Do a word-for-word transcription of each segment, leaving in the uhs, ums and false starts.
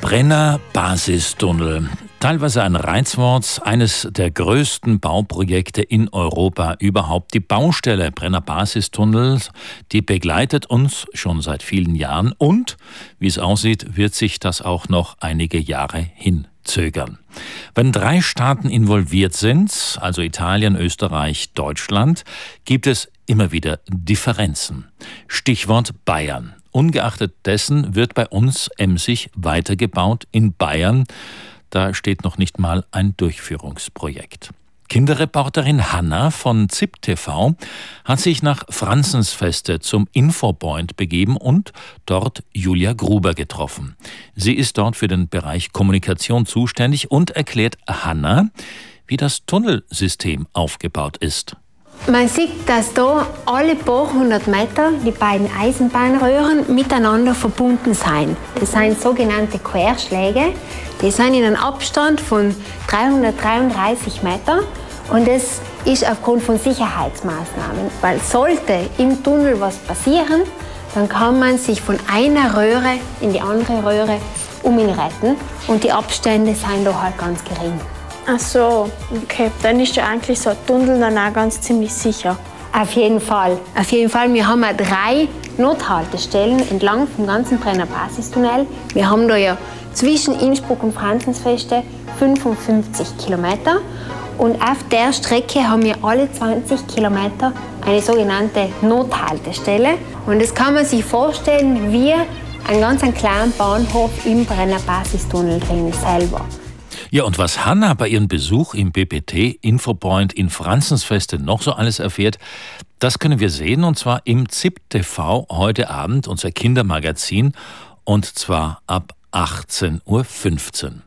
Brenner Basistunnel. Teilweise ein Reizwort, eines der größten Bauprojekte in Europa überhaupt. Die Baustelle Brenner Basistunnel, die begleitet uns schon seit vielen Jahren und, wie es aussieht, wird sich das auch noch einige Jahre hinzögern. Wenn drei Staaten involviert sind, also Italien, Österreich, Deutschland, gibt es immer wieder Differenzen. Stichwort Bayern. Ungeachtet dessen wird bei uns emsig weitergebaut in Bayern. Da steht noch nicht mal ein Durchführungsprojekt. Kinderreporterin Hanna von Z I P T V hat sich nach Franzensfeste zum Infopoint begeben und dort Julia Gruber getroffen. Sie ist dort für den Bereich Kommunikation zuständig und erklärt Hanna, wie das Tunnelsystem aufgebaut ist. Man sieht, dass hier alle paar hundert Meter die beiden Eisenbahnröhren miteinander verbunden sind. Das sind sogenannte Querschläge. Die sind in einem Abstand von dreihundertdreiunddreißig Meter. Und das ist aufgrund von Sicherheitsmaßnahmen. Weil sollte im Tunnel was passieren, dann kann man sich von einer Röhre in die andere Röhre um ihn retten. Und die Abstände sind da halt ganz gering. Ach so, okay. Dann ist ja eigentlich so ein Tunnel dann auch ganz ziemlich sicher. Auf jeden Fall. Auf jeden Fall. Wir haben ja drei Nothaltestellen entlang vom ganzen Brenner Basistunnel. Wir haben da ja zwischen Innsbruck und Franzensfeste fünfundfünfzig Kilometer. Und auf der Strecke haben wir alle zwanzig Kilometer eine sogenannte Nothaltestelle. Und das kann man sich vorstellen wie ein ganz kleiner Bahnhof im Brenner Basistunnel drin selber. Ja, und was Hanna bei ihrem Besuch im B P T Infopoint in Franzensfeste noch so alles erfährt, das können wir sehen, und zwar im Z I P T V heute Abend, unser Kindermagazin, und zwar ab achtzehn Uhr fünfzehn.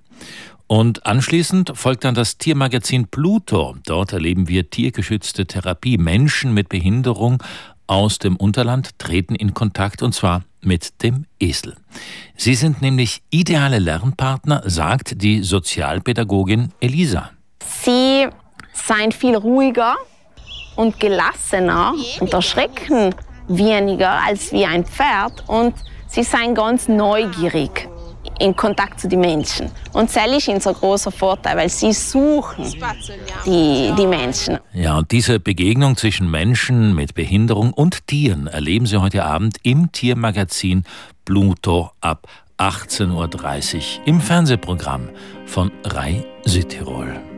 Und anschließend folgt dann das Tiermagazin Pluto. Dort erleben wir tiergeschützte Therapie. Menschen mit Behinderung aus dem Unterland treten in Kontakt, und zwar mit dem Esel. Sie sind nämlich ideale Lernpartner, sagt die Sozialpädagogin Elisa. Sie sind viel ruhiger und gelassener und erschrecken weniger als wie ein Pferd, und sie sind ganz neugierig in Kontakt zu den Menschen. Und das ist ihnen so ein großer Vorteil, weil sie suchen die, die Menschen. Ja, und diese Begegnung zwischen Menschen mit Behinderung und Tieren erleben Sie heute Abend im Tiermagazin Pluto ab achtzehn Uhr dreißig im Fernsehprogramm von R A I Südtirol.